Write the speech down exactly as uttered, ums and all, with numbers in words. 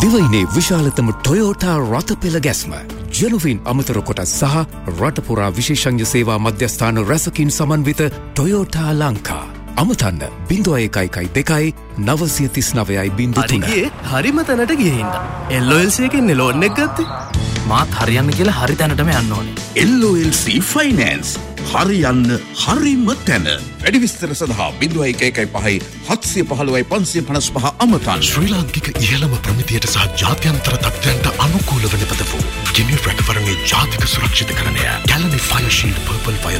දිවයිනේ විශාලතම ටොයෝටා රථ පෙළ ගැස්ම ජෙනුවින් අමතර කොට සහ රටපුරා විශේෂඥ සේවා මධ්‍යස්ථාන රැසකින් සමන්විත ටොයෝටා ලංකා අමතන්න බිඳුව එකයි එකයි දෙකයි නවසිය තිස් නවයයි බිඳු තුන. හරිගේ හරිම තැනට ගිහින්ද එල් ඔ එල් සී එකෙන් ලෝන් එක ගත්තේ මාත් හරියන්න කියලා හරි තැනටම යන්න ඕනේ. එල් ඔ එල් සී ෆයිනෑන්ස් හරියන්න හරිම තැන. වැඩි විස්තර සඳහා බිඳුව එක එකයි පහයි හත්සිය පහළොවයි පන්සිය පනස් පහ අමතන්න. ශ්‍රී ලාංකික ඉහළම ප්‍රමිතියට සහ ජාත්‍යන්තර තත්ත්වයන්ට අනුකූලව නිපදවූ ගිනි රැකවරණයේ ජාතික සුරක්ෂිතකරණය Kelani fire shield purple fire